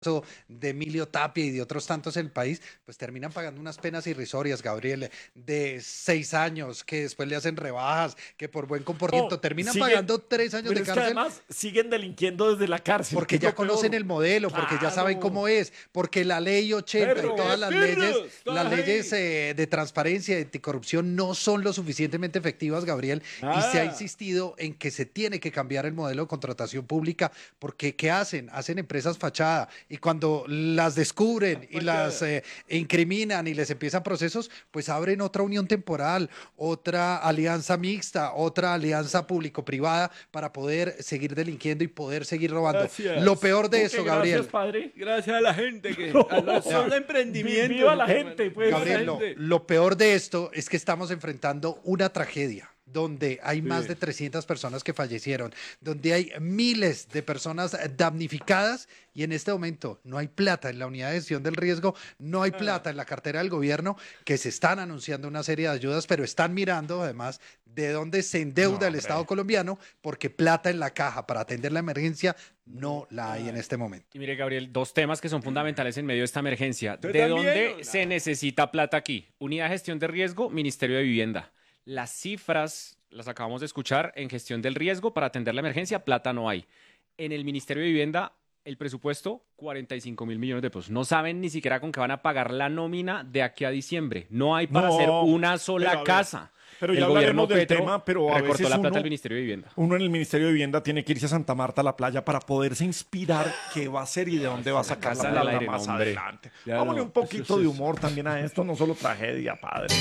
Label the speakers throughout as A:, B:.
A: de Emilio Tapia y de otros tantos en el país, pues terminan pagando unas penas irrisorias, Gabriel, de 6 años, que después le hacen rebajas, que por buen comportamiento
B: No,
A: terminan
B: siguen,
A: pagando 3 años
B: pero
A: de
B: es que
A: cárcel
B: además siguen delinquiendo desde la cárcel, que
A: porque
B: es
A: ya
B: lo
A: conocen
B: peor.
A: el modelo, porque ya saben
B: Claro,
A: cómo es, porque la ley 80 y
B: perro.
A: todas
C: Perros,
A: las
C: todas
A: leyes
C: ahí.
A: de transparencia y anticorrupción no son lo suficientemente efectivas, Gabriel, y se ha
C: Nada.
A: insistido en que se tiene que cambiar el modelo de contratación pública, porque ¿qué hacen? Hacen empresas fachada y cuando las descubren y las
C: Fachada.
A: incriminan y les empiezan procesos, pues abren otra unión temporal, otra alianza mixta, otra alianza público-privada para poder seguir delinquiendo y poder seguir robando. Lo
C: Gracias.
A: peor de
B: ¿Cómo
A: eso,
B: que gracias,
A: Gabriel,
B: padre?
C: Gracias a la gente que
B: No.
C: a los solo emprendimientos.
B: Viva la gente, pues.
C: Viva la
A: Gabriel,
C: gente.
A: lo peor de esto es que estamos enfrentando una tragedia donde hay más
C: Sí.
A: de 300 personas que fallecieron, donde hay miles de personas damnificadas y en este momento no hay plata en la unidad de gestión del riesgo, no hay plata en la cartera del gobierno, que se están anunciando una serie de ayudas, pero están mirando además de dónde se endeuda
B: No,
A: el Estado
B: hombre.
A: colombiano, porque plata en la caja para atender la emergencia no la hay en este momento.
D: Y mire, Gabriel, dos temas que son fundamentales en medio de esta emergencia.
C: ¿Usted
D: ¿De
C: también,
D: dónde
C: o
D: se
C: no?
D: necesita plata aquí? Unidad de Gestión de Riesgo, Ministerio de Vivienda. Las cifras las acabamos de escuchar en gestión del riesgo para atender la emergencia, plata no hay. En el Ministerio de Vivienda, el presupuesto, 45.000 millones de pesos. No saben ni siquiera con qué van a pagar la nómina de aquí a diciembre. No hay para
B: No,
D: hacer una
B: pero a
D: sola
B: ver,
D: casa.
B: pero
D: El
B: ya
D: gobierno
B: hablaremos del
D: Petro
B: tema, pero a
D: recortó
B: veces
D: la plata
B: uno,
D: del Ministerio de Vivienda.
B: uno en el Ministerio de Vivienda tiene que irse a Santa Marta a la playa para poderse inspirar qué va a hacer y de dónde va a sacar la
D: Casa al
B: plata
D: aire,
B: más
D: no, hombre.
B: adelante.
C: Ya
B: Vámonos
C: no,
B: un poquito
C: eso
B: de
C: es-
B: humor también a esto, no solo tragedia, padre.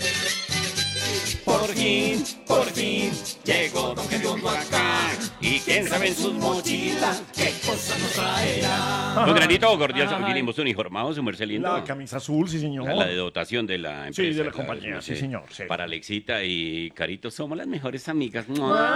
E: Por fin, llegó Don Gediondo acá. Y quién sabe en sus mochilas qué cosa nos traerá.
F: Don Granito, cordial, vinimos uniformados, su merced lindo.
B: La camisa azul, sí, señor.
F: La de dotación de la empresa.
B: Sí, de la compañía, sí, señor, sí.
F: Para Alexita y Carito somos las mejores amigas.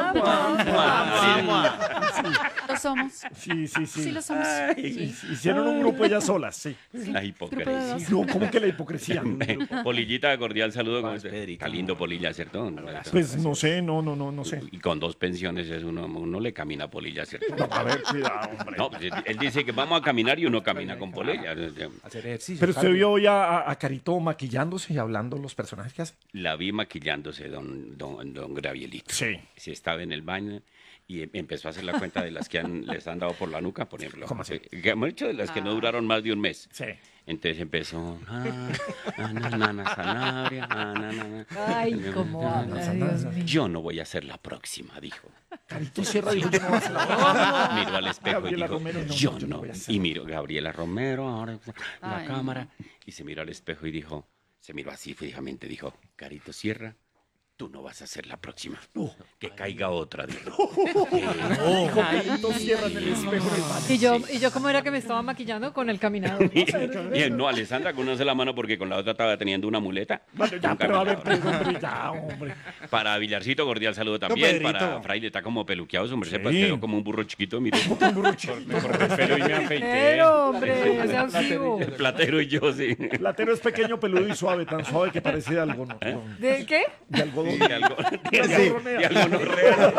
G: Lo somos.
B: Sí, sí, sí.
G: Sí, lo somos. Sí.
B: Hicieron un grupo ellas solas, sí.
F: La hipocresía.
B: No, ¿cómo que la hipocresía?
F: Polillita, cordial saludo. ¿Cómo está? Está lindo Polilla, ¿cierto?
B: Pues no sé, no sé.
F: Y con 2 pensiones es uno le camina a Polilla, ¿cierto?
B: No, a ver, cuidado, hombre.
F: No, pues él dice que vamos a caminar y uno camina con Polilla.
C: Hacer ejercicio.
B: Pero usted vio hoy a Carito maquillándose y hablando los personajes que hace.
F: La vi maquillándose, don Gravielito.
B: Sí.
F: Si estaba en el baño y empezó a hacer la cuenta de las que les han dado por la nuca, por ejemplo.
B: ¿Cómo así?
F: Que hemos hecho de las que no duraron más de un mes.
B: Sí.
F: Entonces empezó. Sanabria,
G: Ay, cómo habla, Dios mío.
F: Yo no voy a ser la próxima, dijo.
B: Carito Sierra dijo que no va a hacer la
F: Miró al espejo
B: Gabriela
F: y dijo,
B: Romero, no,
F: yo
B: yo no
F: no.
B: voy a hacer.
F: Y miró Gabriela Romero, ahora la
G: Ay,
F: cámara, y se miró al espejo y dijo, se miró así fijamente, dijo, Carito Sierra, tú no vas a ser la próxima. Que caiga otra, dijo.
B: Dijo Carito Sierra en el espejo del baño.
G: Y yo cómo era que me estaba maquillando con el caminador.
F: Y no, Alessandra, con una sola mano porque con la otra estaba teniendo una muleta.
B: Bueno, ya,
F: Un
B: pero a ver,
F: caminador.
B: hombre, ya, hombre.
F: Para Villarcito, cordial saludo también.
A: Pedrito.
F: Para Fraile, está como peluqueado, su merced,
B: Sí.
F: pues, quedó como un burro chiquito, mire.
B: Un burro chiquito.
D: Pero y me afeité.
G: Pero, hombre, o sea, vivo.
F: El platero y yo, sí.
B: Platero es pequeño, peludo y suave, tan suave que parece de algodón.
G: ¿De qué?
B: De algodón.
F: Y algo,
B: algodonea.
F: y algo no real.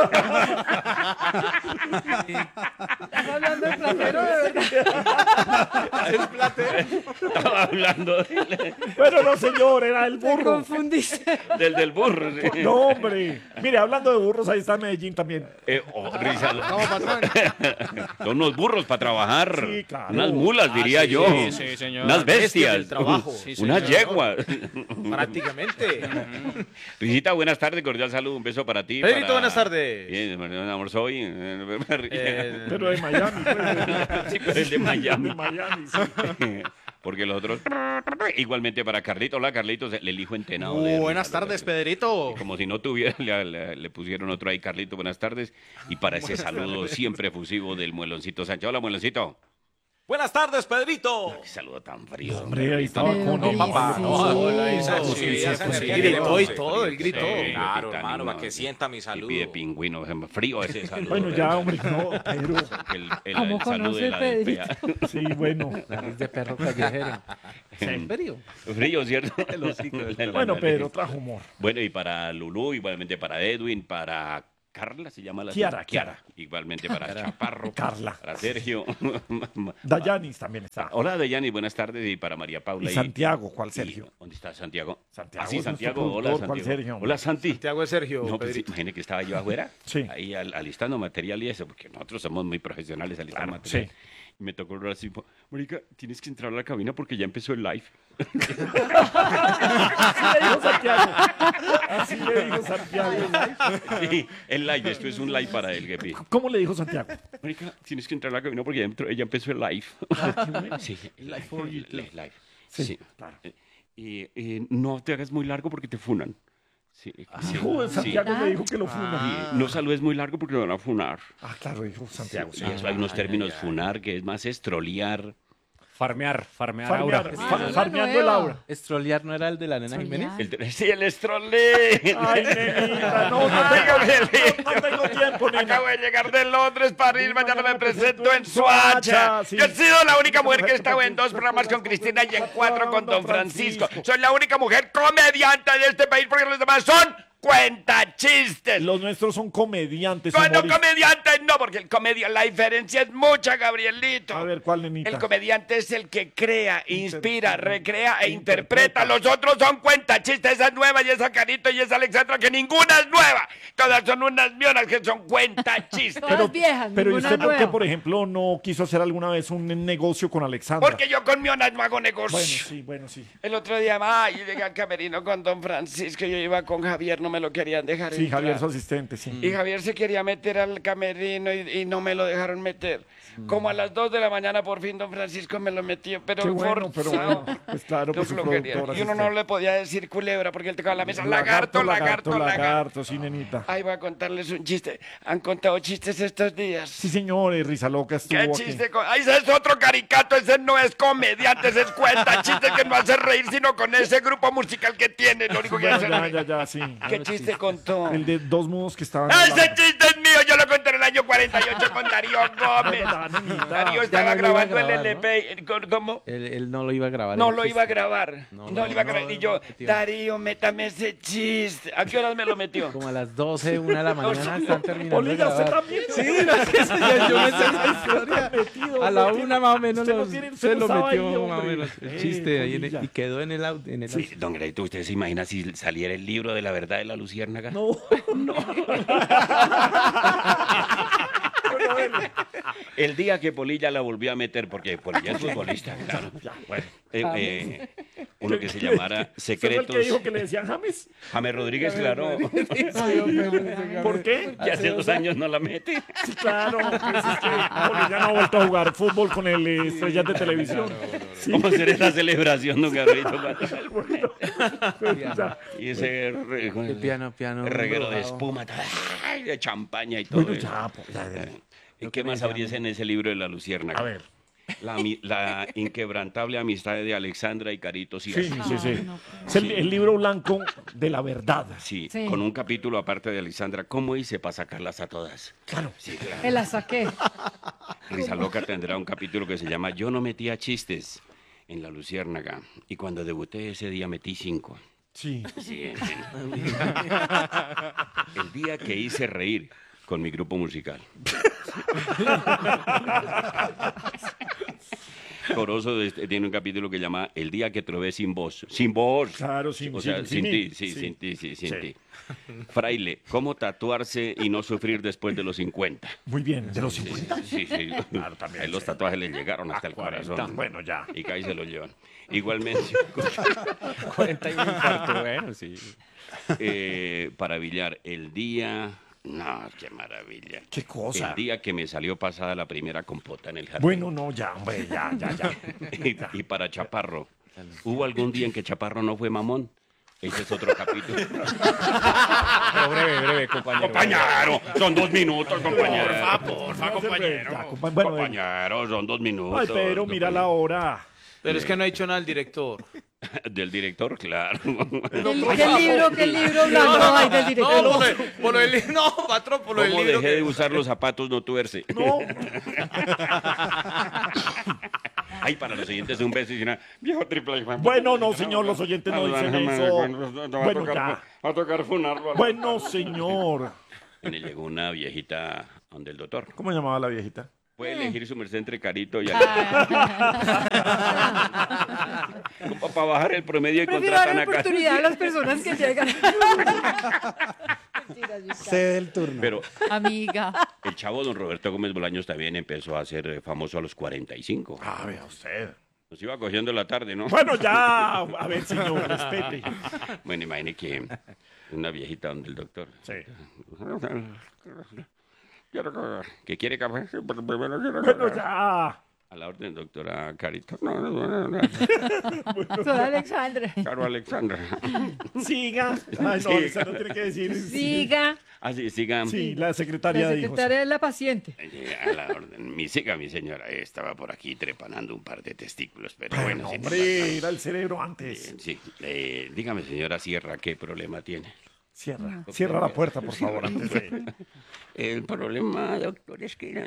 G: ¿Estás hablando de platero de verdad?
F: Estaba hablando
B: Bueno, no, señor, era el
G: Te
B: burro.
G: confundiste.
F: del burro. Sí.
B: No, hombre. Mire, hablando de burros, ahí está Medellín también.
F: Risa. Son unos burros para trabajar.
B: Sí, claro.
F: Unas mulas, diría yo.
D: sí, señor.
F: Unas bestias.
C: del trabajo.
D: Sí,
F: Unas
D: señor.
F: yeguas.
C: Prácticamente.
F: Risita, buenas tardes, cordial saludo, un beso para ti.
C: Pedrito,
F: para-
C: buenas tardes.
F: Bien, amor, soy.
B: Pero de Miami. Pues.
F: Sí, pero el de Miami.
B: De Miami, sí.
F: Porque los otros. Igualmente para Carlito. Hola, Carlitos, el hijo entenado. de
C: Buenas
F: Risa,
C: tardes,
F: lo-
C: Pedrito.
F: Como si no tuviera, le pusieron otro ahí, Carlito, buenas tardes. Y para ese saludo siempre efusivo del Mueloncito Sánchez. Hola, Mueloncito.
C: Buenas tardes, Pedrito.
F: Qué saludo tan frío.
B: Hombre, ahí estaba
G: Pero
B: con
G: qué
B: el
G: papá,
B: papá.
G: no,
C: hola, Isa,
B: Sí,
C: sí,
B: sí,
C: esa
B: sí,
C: energía
B: sí.
C: que gritó y todo, él gritó.
F: Sí,
C: Claro,
F: Titanic,
C: hermano,
F: no,
C: para que sienta mi
F: Y
C: saludo.
F: pide pingüino, frío ese saludo.
B: Bueno, ya, hombre, no, pero.
G: ¿Cómo
F: el saludo
G: conoce
F: de la del
G: Pedrito?
F: PEA.
B: Sí, bueno.
C: Nariz de perro callejero. ¿En serio?
F: Frío, ¿cierto?
B: Bueno, Pedro, trajo humor.
F: Bueno, y para Lulú, igualmente para Edwin, para Carla se llama la
B: Kiara,
F: señora. Igualmente para Chaparro.
B: Carla.
F: Para Sergio.
B: Dayanis también está.
F: Hola, Dayani, buenas tardes. Y para María Paula.
B: Y Santiago, ¿cuál Sergio?
F: ¿Dónde está Santiago?
B: Santiago
F: Ah, sí,
B: es nuestro
F: Santiago. Hola,
B: productor, ¿cuál
F: Santiago.
B: Sergio?
F: Hola, Santi.
C: Santiago es Sergio,
F: No, pues
C: Pedrito.
F: imagine que estaba yo afuera,
B: Sí.
F: ahí alistando material y eso, porque nosotros somos muy profesionales alistando
B: Claro,
F: material.
B: sí.
F: Y me tocó hablar así, marica, tienes que entrar a la cabina porque ya empezó el live.
B: Así le dijo Santiago. Así le dijo Santiago.
F: Sí, el live, esto es un live para el Gepi.
B: ¿Cómo le dijo Santiago?
F: Marica, tienes que entrar a la cabina porque ya empezó el live. Sí, live for you. Live. Sí,
B: claro.
F: Y no te hagas muy largo porque te funan. Sí, sí,
B: Dijo, Santiago me dijo que lo funa.
F: Y no saludes muy largo porque te van a funar.
B: Ah, claro, dijo Santiago.
F: Y eso hay unos términos funar, que es más es trolear.
D: Farmear aura.
B: Farmeando el aura.
C: ¿Estrolear no era el de la nena Jiménez?
F: Sí, el estrolé.
B: Ay, nenita, no tengo tiempo, nena.
F: Acabo de llegar de Londres, París, mañana me presento en
B: Suacha,
F: Suacha.
B: sí.
F: Yo he sido la única mujer que he estado en 2 programas con Cristina y en 4 con Don Francisco. Soy la única mujer comediante de este país porque los demás son cuentachistes.
B: Los nuestros son comediantes.
F: Bueno,
B: humoristas.
F: comediantes no, porque la diferencia es mucha, Gabrielito.
B: A ver, ¿cuál, nenita?
F: El comediante es el que crea, inspira, recrea e interpreta. Los otros son cuentachistes. Esa es nueva y esa Carito y esa Alexandra, que ninguna es nueva. Todas son unas mionas que son cuentachistes.
G: Todas viejas,
B: Pero ¿y
G: ninguna
B: usted por qué,
G: nueva.
B: por ejemplo, no quiso hacer alguna vez un negocio con Alexandra?
F: Porque yo con mionas no hago negocio.
B: Bueno, sí.
F: El otro día, yo llegué al camerino con Don Francisco. Yo iba con Javier, no me lo querían dejar
B: Sí,
F: entrar.
B: Javier, su asistente, sí.
F: Y Javier se quería meter al camerino y no me lo dejaron meter. Como a las 2 de la mañana por fin Don Francisco me lo metió, pero
B: Qué bueno, pero
F: forzado.
B: bueno, pues claro,
F: Qué
B: pues su
F: flojería.
B: productor
F: Y uno no
B: asistente.
F: le podía decir culebra porque él tocaba la mesa.
B: Lagarto, sí, nenita.
F: Ay, voy a contarles un chiste. ¿Han contado chistes estos días?
B: Sí, señores, Risa Loca estuvo
F: ¿Qué
B: aquí.
F: chiste? Ay, ese es otro caricato, ese no es comediante, ese es cuenta chistes que no hace reír, sino con ese grupo musical que tiene, lo único que hace
B: Ya, sí.
F: ¿Qué chiste contó?
B: El de 2 mudos que estaban
F: ¡Ese
B: hablando.
F: chiste es mío! Yo lo conté en el año 48 con Darío Gómez. Darío estaba
C: no lo iba a
F: grabando el
C: grabar,
F: LP. ¿Cómo?
C: Él no lo iba a grabar.
F: No
C: el
F: lo
C: chiste.
F: iba a grabar. No lo iba a grabar. Y yo,
C: tío.
F: Darío, métame ese chiste. ¿A qué horas me lo metió?
C: Como a las 12, 1 de la mañana están terminando de
B: Polilla, usted
C: grabar.
B: también.
C: Sí, no, yo me sé esa historia. A la 1 más o menos se lo metió más o menos el chiste ahí y quedó en el audio.
F: Sí, don Greito, ¿usted se imagina si saliera el libro de la verdad de la luciérnaga?
B: No.
F: El día que Polilla la volvió a meter, porque Polilla es futbolista, claro. Bueno, uno que se llamara
B: ¿Usted fue el
F: Secretos.
B: que dijo que le decían James?
F: James Rodríguez, claro.
B: ¿Por qué?
F: Que hace 2 años no la mete.
B: Sí, claro, pues es que Polilla no ha vuelto a jugar fútbol con el Estrellas de Televisión. Sí.
F: ¿Cómo será esa celebración, don Gabrielito?
B: Ya.
F: Y ese
C: El piano.
F: reguero de
C: embrujado.
F: espuma, ¡ay! De champaña y todo.
B: Bueno, ya, pues, ya.
F: ¿Y qué más habría en ese libro de la luciérnaga?
B: A ver.
F: La inquebrantable amistad de Alexandra y Carito
B: Sí,
F: Sierra.
B: sí. Es el libro blanco de la verdad.
F: Sí,
G: Sí.
F: con un capítulo aparte de Alexandra. ¿Cómo hice para sacarlas a todas?
B: Claro.
F: Sí, claro.
G: Me la saqué.
F: Risa Loca tendrá un capítulo que se llama Yo no metía chistes en la luciérnaga. Y cuando debuté ese día metí 5.
B: Sí.
F: Sí, el día que hice reír con mi grupo musical. Corozo tiene un capítulo que llama El día que trové sin voz. Sin voz.
B: Claro, sin-
F: O sea,
B: sin
F: sin
B: mí.
F: ti, sí,
B: Sí.
F: sin ti, sí, sin
B: Sí.
F: ti. Fraile, ¿cómo tatuarse y no sufrir después de los 50?
B: Muy bien, de los 50.
F: Sí, sí.
B: Claro, también,
F: Ahí los
B: sí.
F: tatuajes le llegaron hasta el
B: 40.
F: corazón.
B: Bueno, ya.
F: Y caí se lo llevan. Igualmente,
D: 41 infarto, bueno, sí.
F: para billar, el día... No, qué maravilla.
B: ¿Qué cosa?
F: El día que me salió pasada la primera compota en el jardín.
B: Bueno, no, ya, hombre, ya.
F: Y para Chaparro, ¿hubo algún día en que Chaparro no fue mamón? Ese es otro capítulo.
D: Pero breve, compañero.
F: Compañero, son 2 minutos, compañero.
B: Porfa, compañero. Bueno,
F: Compañero, son 2 minutos.
B: ay, pero mira la hora.
C: Pero es que no ha dicho nada el director.
F: Del director, claro.
G: ¿Qué libro blanco hay del director?
C: Por el libro. No, patrón, por
F: ¿Cómo dejé de usar los zapatos no tuerce?
B: No.
F: Ay, para los oyentes un beso y una viejo triple.
B: Bueno, no, señor, los oyentes no dicen eso. Bueno, ya.
F: Va a tocar funarlo.
B: Bueno, señor.
F: le llegó una viejita donde el doctor.
B: ¿Cómo llamaba la viejita?
F: Puede elegir su merced entre Carito y Como para bajar el promedio y
G: Prefiero dar
F: contratan acá.
G: oportunidad a las personas que llegan. Mentiras, yo
A: Cede el turno.
F: Pero
G: Amiga.
F: el chavo don Roberto Gómez Bolaños también empezó a ser famoso a los 45.
B: Ah, vea usted.
F: Nos iba cogiendo la tarde, ¿no?
B: Bueno, ya, a ver, señor, respete.
F: Bueno, imagine que una viejita donde el doctor.
B: Sí.
F: ¿Que quiere café?
B: Bueno, ya.
F: A la orden, doctora Carito. No.
G: Soy Alexandra.
F: Caro Alexandra.
B: Siga. Ay, no, esa no tiene que decir.
G: Siga.
F: Así, sigan.
B: Sí, la secretaria
G: La
B: dijo.
G: secretaria es la paciente.
F: A la orden. Siga, mi señora. Estaba por aquí trepanando un par de testículos, pero
B: Bueno,
F: bueno.
B: hombre, era el cerebro antes.
F: Sí. Dígame, señora Sierra, ¿qué problema tiene?
B: Cierra la puerta, por favor, antes de...
F: El problema, doctor, es que...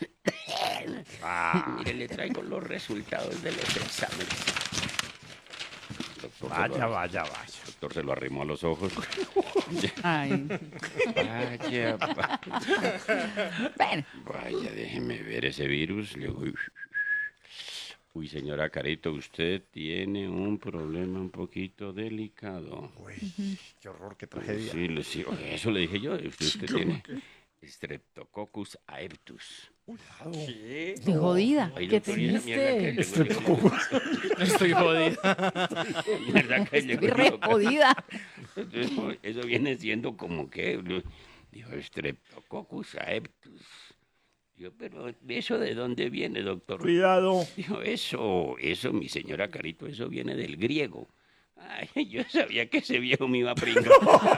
F: Mire, le traigo los resultados de los exámenes. Doctor,
B: Vaya.
F: doctor se lo arrimó a los ojos.
G: Ay.
F: Vaya,
G: Bueno.
F: vaya, déjeme ver ese virus. Uy, señora Carito, usted tiene un problema un poquito delicado.
B: Uy, qué horror, qué tragedia.
F: Sí, eso le dije yo. Usted tiene Streptococcus aeptus.
G: Qué jodida.
F: Ay,
G: Qué
F: doctor, y esa mierda que
G: triste.
F: le huele.
D: Estoy jodida.
F: Mierda que le
G: Estoy
F: huele.
G: re jodida.
F: Eso viene siendo como que, dijo, Streptococcus aeptus. Dijo, pero ¿eso de dónde viene, doctor?
B: Cuidado.
F: Dijo, eso, mi señora Carito, eso viene del griego. Ay, yo sabía que ese viejo me iba a pringar.